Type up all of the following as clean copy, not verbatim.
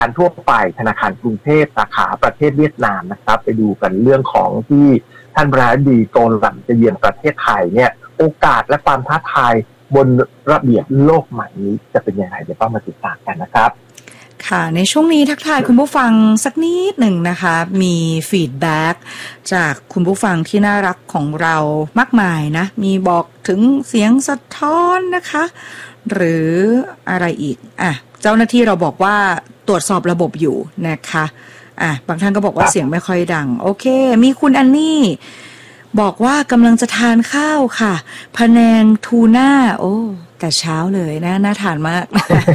ารทั่วไปธนาคารกรุงเทพสาขาประเทศเวียดนามนะครับไปดูกันเรื่องของที่ท่านประธานาธิบดีโกนหลังจะเยือนประเทศไทยเนี่ยโอกาสและความท้าทายบนระเบียบโลกใหม่นี้จะเป็นยังไงเดี๋ยวต้องมาติดตามกันนะครับค่ะในช่วงนี้ทักทายคุณผู้ฟังสักนิดหนึ่งนะคะมีฟีดแบ็กจากคุณผู้ฟังที่น่ารักของเรามากมายนะมีบอกถึงเสียงสะท้อนนะคะหรืออะไรอีกเจ้าหน้าที่เราบอกว่าตรวจสอบระบบอยู่นะคะบางท่านก็บอกว่าเสียงไม่ค่อยดังโอเคมีคุณอันนี่บอกว่ากำลังจะทานข้าวค่ะพะแนงทูน่าโอ้แต่เช้าเลยนะน่าทานมาก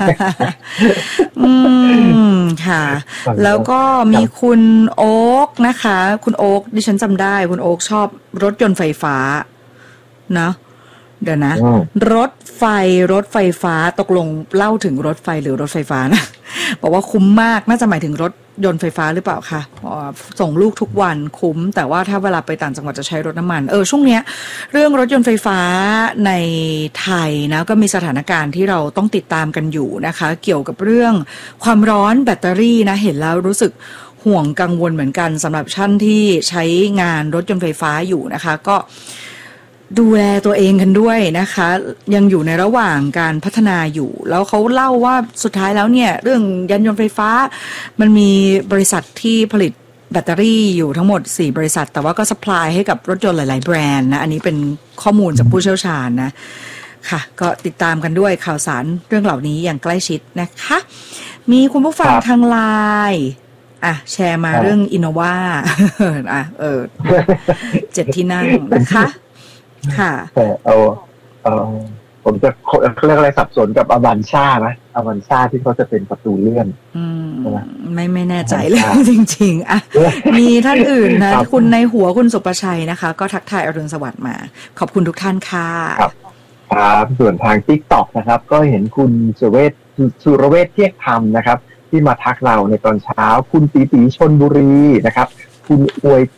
ค่ะแล้วก็มีคุณโอ๊กนะคะคุณโอ๊กดิฉันจำได้คุณโอ๊กชอบรถยนต์ไฟฟ้าเนาะเดี๋ยวนะรถไฟฟ้าตกลงเล่าถึงรถไฟหรือรถไฟฟ้านะบอกว่าคุ้มมากน่าจะหมายถึงรถยนต์ไฟฟ้าหรือเปล่าคะส่งลูกทุกวันคุ้มแต่ว่าถ้าเวลาไปต่างจังหวัดจะใช้รถน้ำมันช่วงเนี้ยเรื่องรถยนต์ไฟฟ้าในไทยนะก็มีสถานการณ์ที่เราต้องติดตามกันอยู่นะคะเกี่ยวกับเรื่องความร้อนแบตเตอรี่นะเห็นแล้วรู้สึกห่วงกังวลเหมือนกันสำหรับท่านที่ใช้งานรถยนต์ไฟฟ้าอยู่นะคะก็ดูแลตัวเองกันด้วยนะคะยังอยู่ในระหว่างการพัฒนาอยู่แล้วเขาเล่าว่าสุดท้ายแล้วเนี่ยเรื่องยานยนต์ไฟฟ้ามันมีบริษัทที่ผลิตแบตเตอรี่อยู่ทั้งหมด4บริษัทแต่ว่าก็ซัพพลายให้กับรถยนต์หลายๆแบรนด์นะอันนี้เป็นข้อมูลจากผู้เชี่ยวชาญนะค่ะก็ติดตามกันด้วยข่าวสารเรื่องเหล่านี้อย่างใกล้ชิดนะคะมีคุณผู้ฟังทางไลน์แชร์มาเรื่องอินโนวา7 ที่นั่งนะคะค่ะผมจะเรียกอะไรสับสนกับอวันซ่านะอวันซ่าที่เขาจะเป็นประตูเลื่อนไม่แน่ใจเลยจริงๆมีท่านอื่นนะคุณในหัวคุณสุประชัยนะคะก็ทักทายอรุณสวัสดิ์มาขอบคุณทุกท่านค่ะครับส่วนทาง TikTok นะครับก็เห็นคุณสุรเวชเที่ยงธรรมนะครับที่มาทักเราในตอนเช้าคุณตีชลบุรีนะครับคุณอวย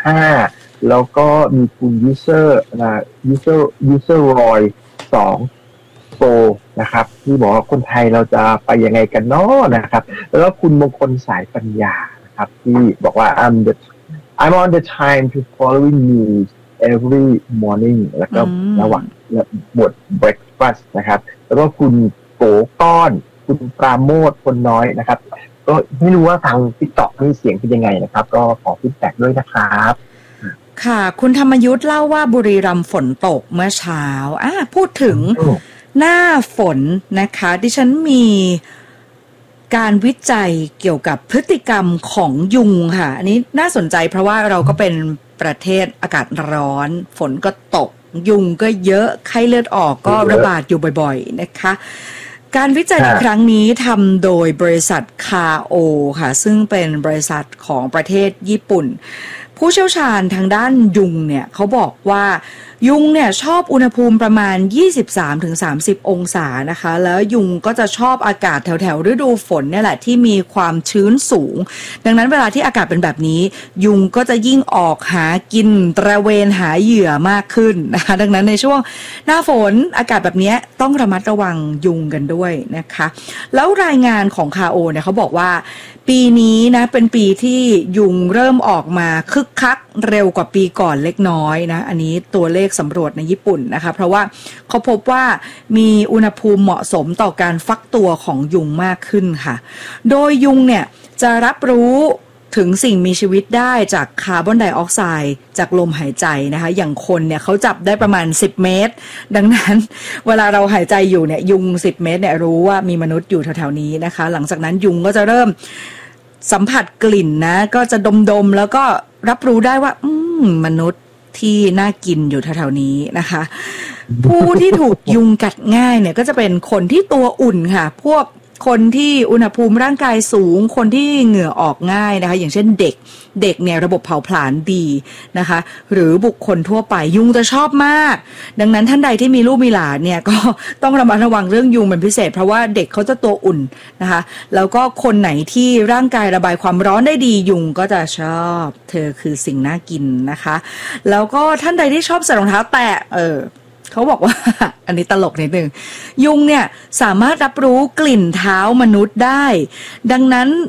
75แล้วก็มีคุณยูเซอร์รอย2โปรนะครับที่บอกว่าคนไทยเราจะไปยังไงกันเนาะนะครับแล้วก็คุณมงคลสายปัญญานะครับที่บอกว่า I'm on the time to following news every morning แล้วก็ระหว่างบท breakfast นะครับแล้วก็คุณโกก้อนคุณปราโมทคนน้อยนะครับก็ไม่รู้ว่าทาง TikTok มีเสียงเป็นยังไงนะครับก็ขอฟีดแบ็กด้วยนะครับค่ะคุณธรรมยุทธเล่าว่าบุรีรัมย์ฝนตกเมื่อเช้าพูดถึงหน้าฝนนะคะดิฉันมีการวิจัยเกี่ยวกับพฤติกรรมของยุงค่ะอันนี้น่าสนใจเพราะว่าเราก็เป็นประเทศอากาศร้อนฝนก็ตกยุงก็เยอะไข้เลือดออกก็ระบาดอยู่บ่อยๆนะคะการวิจัยในครั้งนี้ทำโดยบริษัทคาโอค่ะซึ่งเป็นบริษัทของประเทศญี่ปุ่นผู้เชี่ยวชาญทางด้านยุงเนี่ยเขาบอกว่ายุงเนี่ยชอบอุณหภูมิประมาณ 23-30 องศานะคะแล้วยุงก็จะชอบอากาศแถวๆฤดูฝนเนี่ยแหละที่มีความชื้นสูงดังนั้นเวลาที่อากาศเป็นแบบนี้ยุงก็จะยิ่งออกหากินตระเวนหาเหยื่อมากขึ้นนะคะดังนั้นในช่วงหน้าฝนอากาศแบบนี้ต้องระมัดระวังยุงกันด้วยนะคะแล้วรายงานของคาโอเนี่ยเขาบอกว่าปีนี้นะเป็นปีที่ยุงเริ่มออกมาคึกคักเร็วกว่าปีก่อนเล็กน้อยนะอันนี้ตัวเลขสำรวจในญี่ปุ่นนะคะเพราะว่าเขาพบว่ามีอุณหภูมิเหมาะสมต่อการฟักตัวของยุงมากขึ้นค่ะโดยยุงเนี่ยจะรับรู้ถึงสิ่งมีชีวิตได้จากคาร์บอนไดออกไซด์จากลมหายใจนะคะอย่างคนเนี่ยเขาจับได้ประมาณ10 เมตรดังนั้นเวลาเราหายใจอยู่เนี่ยยุง10 เมตรเนี่ยรู้ว่ามีมนุษย์อยู่แถวๆนี้นะคะหลังจากนั้นยุงก็จะเริ่มสัมผัสกลิ่นนะก็จะดมๆแล้วก็รับรู้ได้ว่ามนุษย์ที่น่ากินอยู่แถวๆนี้นะคะผู้ที่ถูกยุงกัดง่ายเนี่ยก็จะเป็นคนที่ตัวอุ่นค่ะพวกคนที่อุณหภูมิร่างกายสูงคนที่เหงื่อออกง่ายนะคะอย่างเช่นเด็กเนี่ยระบบเผาผลาญดีนะคะหรือบุคคลทั่วไปยุงจะชอบมากดังนั้นท่านใดที่มีลูกมีหลานเนี่ยก็ต้องระมัดระวังเรื่องยุงเป็นพิเศษเพราะว่าเด็กเขาจะตัวอุ่นนะคะแล้วก็คนไหนที่ร่างกายระบายความร้อนได้ดียุงก็จะชอบเธอคือสิ่งน่ากินนะคะแล้วก็ท่านใดที่ชอบใส่รองเท้าแตะเขาบอกว่าอันนี้ตลกนิดนึงยุงเนี่ยสามารถรับรู้กลิ่นเท้ามนุษย์ได้ดังนั้น